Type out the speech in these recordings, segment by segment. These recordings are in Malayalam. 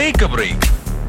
Take a break.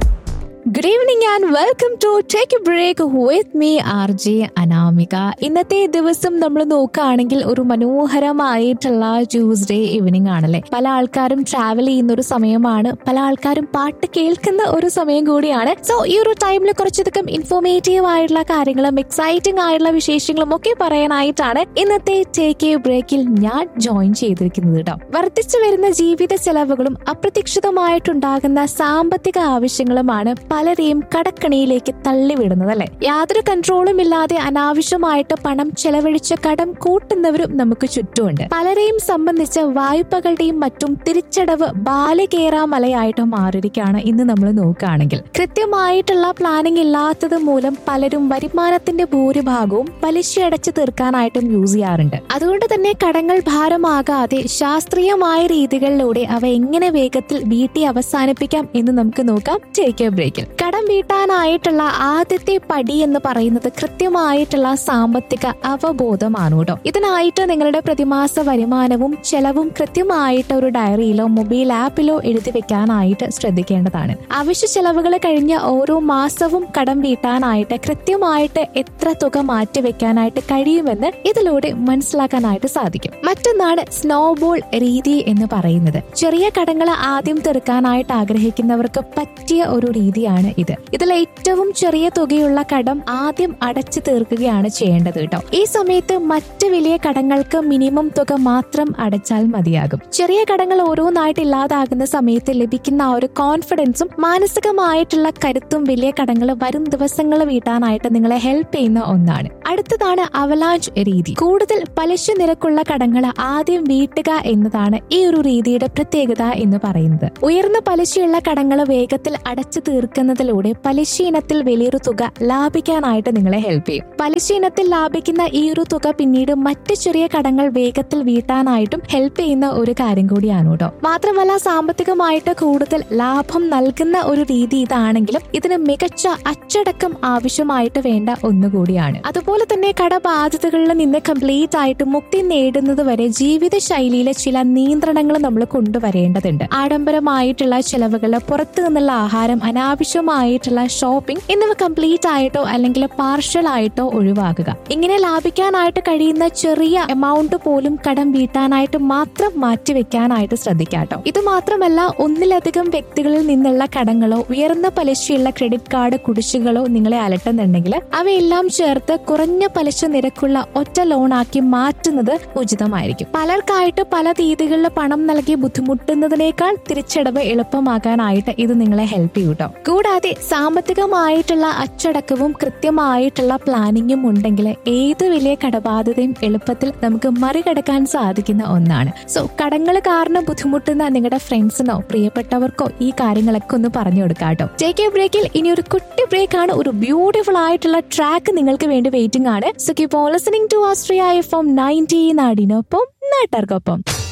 Good evening and welcome to Take a Break with me RJ Anamika. ഇന്നത്തെ ദിവസം നമ്മൾ നോക്കുകയാണെങ്കിൽ ഒരു മനോഹരമായിട്ടുള്ള ട്യൂസ്ഡേ ഈവനിങ് ആണല്ലേ. പല ആൾക്കാരും ട്രാവൽ ചെയ്യുന്ന ഒരു സമയമാണ്, പല ആൾക്കാരും പാട്ട് കേൾക്കുന്ന ഒരു സമയം കൂടിയാണ്. സോ ഈ ഒരു ടൈമിൽ കുറച്ചധികം ഇൻഫോർമേറ്റീവ് ആയിട്ടുള്ള കാര്യങ്ങളും എക്സൈറ്റിംഗ് ആയിട്ടുള്ള വിശേഷങ്ങളും ഒക്കെ പറയാനായിട്ടാണ് ഇന്നത്തെ ടേക്ക് എ ബ്രേക്കിൽ ഞാൻ ജോയിൻ ചെയ്തിരിക്കുന്നത് കേട്ടോ. വർദ്ധിച്ചു വരുന്ന ജീവിത ചെലവുകളും അപ്രതീക്ഷിതമായിട്ടുണ്ടാകുന്ന സാമ്പത്തിക ആവശ്യങ്ങളുമാണ് പലരെയും കടക്കണിയിലേക്ക് തള്ളിവിടുന്നത് അല്ലെ. യാതൊരു കൺട്രോളും ഇല്ലാതെ അനാവശ്യമായിട്ട് പണം ചെലവഴിച്ച് കടം കൂട്ടുന്നവരും നമുക്ക് ചുറ്റുമുണ്ട്. പലരെയും സംബന്ധിച്ച് വായ്പകളുടെയും മറ്റും തിരിച്ചടവ് ബാലികേറാമലയായിട്ട് മാറിയിരിക്കുകയാണ് ഇന്ന് നമ്മൾ നോക്കുകയാണെങ്കിൽ. കൃത്യമായിട്ടുള്ള പ്ലാനിംഗ് ഇല്ലാത്തത് മൂലം പലരും വരുമാനത്തിന്റെ ഭൂരിഭാഗവും പലിശ അടച്ചു തീർക്കാനായിട്ടും യൂസ് ചെയ്യാറുണ്ട്. അതുകൊണ്ട് തന്നെ കടങ്ങൾ ഭാരമാകാതെ ശാസ്ത്രീയമായ രീതികളിലൂടെ അവ എങ്ങനെ വേഗത്തിൽ വീട്ടി അവസാനിപ്പിക്കാം എന്ന് നമുക്ക് നോക്കാം ടേക്ക് എ ബ്രേക്കിൽ. കടം വീട്ടാനായിട്ടുള്ള ആദ്യത്തെ പടി എന്ന് പറയുന്നത് കൃത്യമായിട്ടുള്ള സാമ്പത്തിക അവബോധമാണ് കേട്ടോ. ഇതിനായിട്ട് നിങ്ങളുടെ പ്രതിമാസ വരുമാനവും ചെലവും കൃത്യമായിട്ട് ഒരു ഡയറിയിലോ മൊബൈൽ ആപ്പിലോ എഴുതി വെക്കാനായിട്ട് ശ്രദ്ധിക്കേണ്ടതാണ്. അവശ്യ ചെലവുകൾ കഴിഞ്ഞ ഓരോ മാസവും കടം വീട്ടാനായിട്ട് കൃത്യമായിട്ട് എത്ര തുക മാറ്റിവെക്കാനായിട്ട് കഴിയുമെന്ന് ഇതിലൂടെ മനസ്സിലാക്കാനായിട്ട് സാധിക്കും. മറ്റൊന്നാണ് സ്നോബോൾ രീതി എന്ന് പറയുന്നത്. ചെറിയ കടങ്ങൾ ആദ്യം തീർക്കാനായിട്ട് ആഗ്രഹിക്കുന്നവർക്ക് പറ്റിയ ഒരു രീതിയാണ് ഇത്. ഇതിൽ ഏറ്റവും ചെറിയ തുകയുള്ള കടം ആദ്യം അടച്ചു തീർക്കുകയാണ് ചെയ്യേണ്ടത് കേട്ടോ. ഈ സമയത്ത് മറ്റ് വലിയ കടങ്ങൾക്ക് മിനിമം തുക മാത്രം അടച്ചാൽ മതിയാകും. ചെറിയ കടങ്ങൾ ഓരോന്നായിട്ട് ഇല്ലാതാകുന്ന സമയത്ത് ലഭിക്കുന്ന ആ ഒരു കോൺഫിഡൻസും മാനസികമായിട്ടുള്ള കരുത്തും വലിയ കടങ്ങൾ വരും ദിവസങ്ങൾ വീട്ടാനായിട്ട് നിങ്ങളെ ഹെൽപ്പ് ചെയ്യുന്ന ഒന്നാണ്. അടുത്തതാണ് അവലാഞ്ച് രീതി. കൂടുതൽ പലിശ നിരക്കുള്ള കടങ്ങൾ ആദ്യം വീട്ടുക എന്നതാണ് ഈ ഒരു രീതിയുടെ പ്രത്യേകത എന്ന് പറയുന്നത്. ഉയർന്ന പലിശയുള്ള കടങ്ങൾ വേഗത്തിൽ അടച്ചു തീർക്കുന്നതിലൂടെ പലിശ ഇനത്തിൽ വലിയൊരു തുക ലാഭിക്കാനായിട്ട് നിങ്ങളെ ഹെൽപ്പ് ചെയ്യും. പലിശ ഇനത്തിൽ ലാഭിക്കുന്ന ഈ ഒരു തുക പിന്നീട് മറ്റ് ചെറിയ കടങ്ങൾ വേഗത്തിൽ വീട്ടാനായിട്ടും ഹെൽപ്പ് ചെയ്യുന്ന ഒരു കാര്യം കൂടിയാണ് കേട്ടോ. മാത്രമല്ല സാമ്പത്തികമായിട്ട് കൂടുതൽ ലാഭം നൽകുന്ന ഒരു രീതി ഇതാണെങ്കിലും ഇതിന് മികച്ച അച്ചടക്കം ആവശ്യമായിട്ട് വേണ്ട ഒന്നുകൂടിയാണ്. അതുപോലെ തന്നെ കടബാധ്യതകളിൽ നിന്ന് കംപ്ലീറ്റ് ആയിട്ട് മുക്തി നേടുന്നത് വരെ ജീവിത ശൈലിയിലെ ചില നിയന്ത്രണങ്ങൾ നമ്മൾ കൊണ്ടുവരേണ്ടതുണ്ട്. ആഡംബരമായിട്ടുള്ള ചെലവുകൾ, പുറത്തു നിന്നുള്ള ആഹാരം, അനാവശ്യമായിട്ടുള്ള ഷോപ്പിംഗ് എന്നിവ കംപ്ലീറ്റ് ആയിട്ടോ അല്ലെങ്കിൽ പാർഷ്യൽ ആയിട്ടോ ഒഴിവാക്കുക. ഇങ്ങനെ ലാഭിക്കാനായിട്ട് കഴിയുന്ന ചെറിയ എമൗണ്ട് പോലും കടം വീട്ടാനായിട്ട് മാത്രം മാറ്റിവെക്കാനായിട്ട് ശ്രദ്ധിക്കാട്ടോ. ഇത് മാത്രമല്ല ഒന്നിലധികം വ്യക്തികളിൽ നിന്നുള്ള കടങ്ങളോ ഉയർന്ന പലിശയുള്ള ക്രെഡിറ്റ് കാർഡ് കുടിശ്ശികളോ നിങ്ങളെ അലട്ടുന്നുണ്ടെങ്കിൽ അവയെല്ലാം ചേർത്ത് കുറഞ്ഞ പലിശ നിരക്കുള്ള ഒറ്റ ലോണാക്കി മാറ്റുന്നത് ഉചിതമായിരിക്കും. പലർക്കായിട്ട് പല രീതികളിൽ പണം നൽകി ബുദ്ധിമുട്ടുന്നതിനേക്കാൾ തിരിച്ചടവ് എളുപ്പമാക്കാനായിട്ട് ഇത് നിങ്ങളെ ഹെൽപ്പ് ചെയ്യും കേട്ടോ. കൂടാതെ സാമ്പത്തികമായിട്ടുള്ള അച്ചടക്കവും കൃത്യമായിട്ടുള്ള പ്ലാനിങ്ങും ഉണ്ടെങ്കിൽ ഏത് വലിയ കടബാധ്യതയും എളുപ്പത്തിൽ നമുക്ക് മറികടക്കാൻ സാധിക്കുന്ന ഒന്നാണ്. സോ കടങ്ങൾ കാരണം ബുദ്ധിമുട്ടുന്ന നിങ്ങളുടെ ഫ്രണ്ട്സിനോ പ്രിയപ്പെട്ടവർക്കോ ഈ കാര്യങ്ങളൊക്കെ ഒന്ന് പറഞ്ഞു കൊടുക്കാട്ടോ. ടേക്ക് എ ബ്രേക്കിൽ ഇനി ഒരു കുട്ടി ബ്രേക്ക് ആണ്. ഒരു ബ്യൂട്ടിഫുൾ ആയിട്ടുള്ള ട്രാക്ക് നിങ്ങൾക്ക് വേണ്ടി വെയിറ്റിംഗ് ആണ്. So keep on listening to Austria FM 90 നാടിനൊപ്പം നാട്ടാർക്കൊപ്പം.